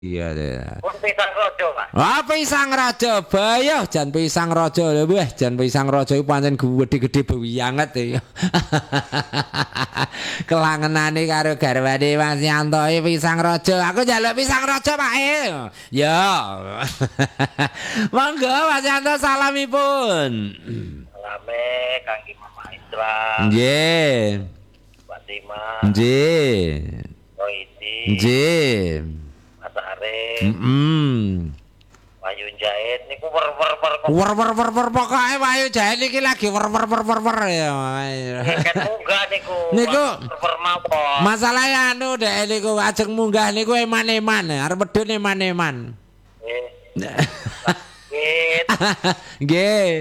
Iya deh. Pun pisang rojo, Pak. Ah pisang raja bayo jan pisang raja lho weh jan pisang raja iku pancen gede-gede banget ya. Kelangenane karo garwane Mas Yanto pisang raja. Aku njaluk pisang raja Pak. Ya. Monggo Mas Yanto salamipun. Salame kangge Mama Isra, Nggih. Fatima, Nggih. Roidi, Nggih. Mas Arif, Wayu Jahit niku Wer pokoke Wayu Jahit iki lagi wer ya. Ket munggah niku. Niku mawon. masalahe anu dek niku ajeng munggah niku eman-eman, arep medhun eman-eman. Nggih. Nggih.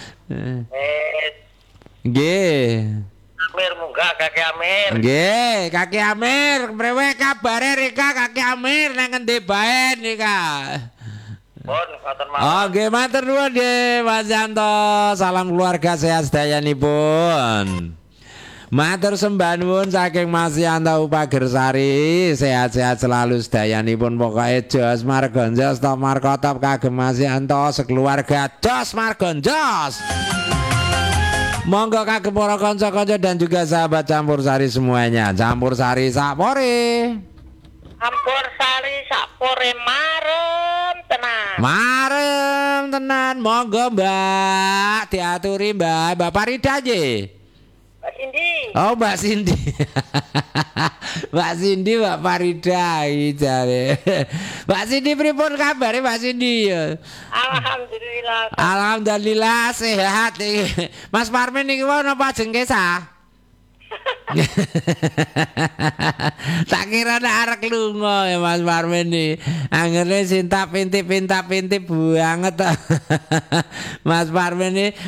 Nggih. Amir munggah Kakek Amir. Nggih, Kaki Amir, mrewe kabare Rika Kaki Amir nang ngendi bae Rika. Pun ngoten mawon. Oh, nggih matur nuwun nggih Mas Yanto. Salam keluarga sehat sedayanipun. Matur sembah nuwun saking Mas Yanto Upagersari. Sehat-sehat selalu sedayanipun pokoke jos margonjos top markotop kagem Mas Yanto sekeluarga jos margonjos. Monggo kagem para kanca-kanca dan juga sahabat Campur Sari semuanya. Campur Sari sapore. Campur Sari sapore marem tenan. Marem tenan, monggo Mbak, diaturi Mbak Parida nggih. Mbak Cindy. Oh Mbak Cindy. Mbak Cindy, Mbak Parida iki jare. Mbak Cindy pripun kabare Mbak Cindy? Alhamdulillah. Alhamdulillah sehat iki. Mas Parmin niki wau napa jengkesa? Tak kira nek arek lunga ya Mas Parmin iki. Anggere sinta pintip banget. Mas Parmin iki